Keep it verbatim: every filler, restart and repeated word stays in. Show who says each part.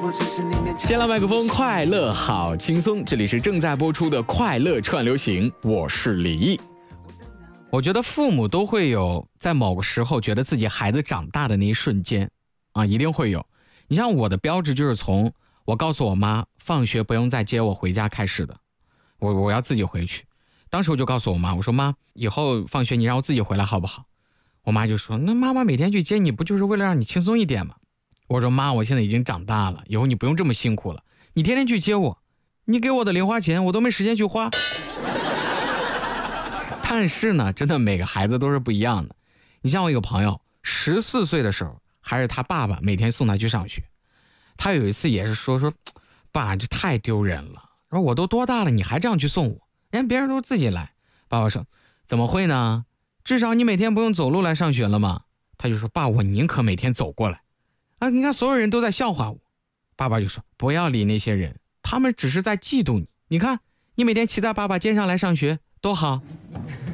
Speaker 1: 先来麦克风，快乐好轻松，这里是正在播出的快乐串流行，我是李毅。我觉得父母都会有在某个时候觉得自己孩子长大的那一瞬间啊，一定会有。你像我的标志就是从我告诉我妈放学不用再接我回家开始的，我我要自己回去。当时我就告诉我妈，我说妈，以后放学你让我自己回来好不好？我妈就说，那妈妈每天去接你不就是为了让你轻松一点吗？我说妈，我现在已经长大了，以后你不用这么辛苦了，你天天去接我，你给我的零花钱我都没时间去花。但是呢，真的每个孩子都是不一样的。你像我一个朋友，十四岁的时候还是他爸爸每天送他去上学，他有一次也是说说，爸，这太丢人了，说我都多大了你还这样去送我，人家别人都自己来。爸爸说，怎么会呢？至少你每天不用走路来上学了嘛。他就说，爸，我宁可每天走过来啊！你看所有人都在笑话我。爸爸就说，不要理那些人，他们只是在嫉妒你。你看你每天骑在爸爸肩上来上学多好。